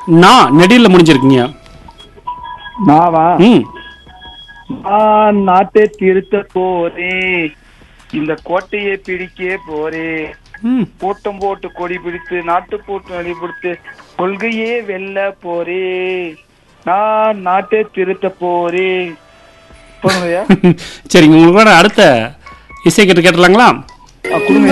நான் நெடியில் முடிஞ்சிருக்கீங்க. நாவா? ம் நான் நாட்டை திருத்த போறேன், இந்த கோட்டையை பிடிக்க போறேன், ம் கூட்டம் போட்டு கொடி பிடித்து நாட்டு போட்டு வழிபிடித்து கொள்கையே வெல்ல போறேன், நான் நாட்டை திருத்த போறேன். போதுங்கய்யா? சரிங்க, உங்களோட அடுத்த இசை கேட்டு கேட்டலாங்களா? கொடுங்க.